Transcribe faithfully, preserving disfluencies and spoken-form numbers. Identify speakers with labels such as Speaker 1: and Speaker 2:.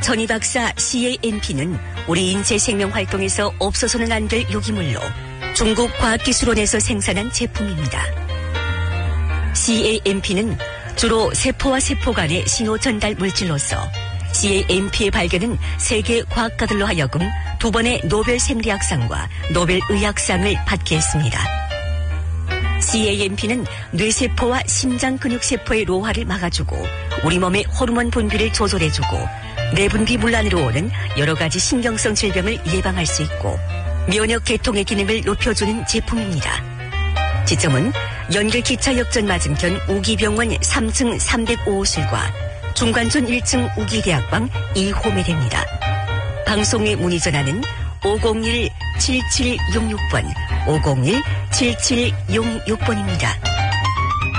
Speaker 1: 전희 박사 씨에이엠피는 우리 인체 생명 활동에서 없어서는 안 될 유기물로 중국 과학기술원에서 생산한 제품입니다. 씨에이엠피는 주로 세포와 세포 간의 신호 전달 물질로서 씨에이엠피의 발견은 세계 과학가들로 하여금 두 번의 노벨 생리학상과 노벨 의학상을 받게 했습니다. 씨에이엠피는 뇌세포와 심장 근육세포의 노화를 막아주고 우리 몸의 호르몬 분비를 조절해주고 내분비 문란으로 오는 여러 가지 신경성 질병을 예방할 수 있고 면역 계통의 기능을 높여주는 제품입니다. 지점은 연결기차 역전 맞은편 우기병원 삼 층 삼백오 호실과 중관촌 일 층 우기대학방 이 홈에 됩니다. 방송에 문의 전화는 오공일 칠칠육육 번, 오공일 칠칠육육 번입니다.